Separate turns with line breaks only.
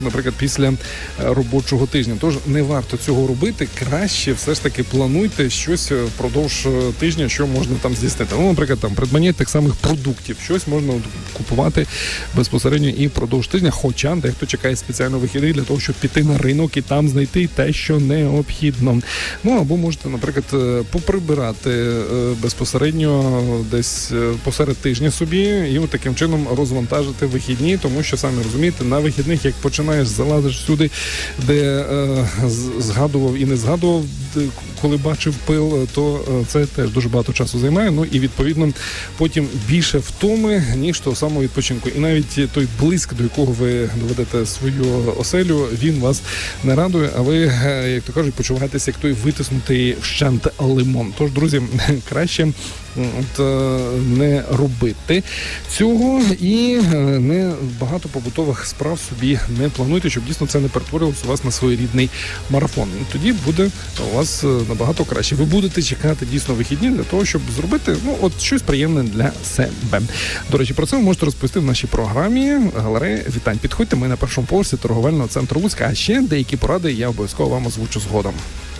наприклад, після робочого тижня. Тож не варто цього робити. Краще все ж таки плануйте щось впродовж тижня, що можна там здійснити. Ну, наприклад, там придбання тих самих продуктів. Щось можна купувати безпосередньо і впродовж тижня, хоча дехто чекає спеціально вихідний для того, щоб піти на ринок і там знайти те, що необхідно. Ну, або можете, наприклад, поприбирати безпосередньо десь посеред тижня собі і от таким чином розвантажити вихідні, тому що, самі розумієте, на вихідних, як починаєш, залазиш сюди, де згадував і не згадував, коли бачив пил, то це теж дуже багато часу займає. Ну і відповідно потім більше втоми, ніж того самого відпочинку. І навіть той блиск, до якого ви доведете свою оселю, він вас не радує, а ви, як то кажуть, почуваєтеся як той витиснутий вщент лимон. Тож, друзі, краще не робити цього і не багато побутових справ собі не плануйте, щоб дійсно це не перетворилося у вас на своєрідний марафон. Тоді буде у вас набагато краще. Ви будете чекати дійсно вихідні для того, щоб зробити щось приємне для себе. До речі, про це ви можете розповісти в нашій програмі «Галерея вітань». Підходьте, ми на першому поверсі торговельного центру Луцька, а ще деякі поради я обов'язково вам озвучу згодом.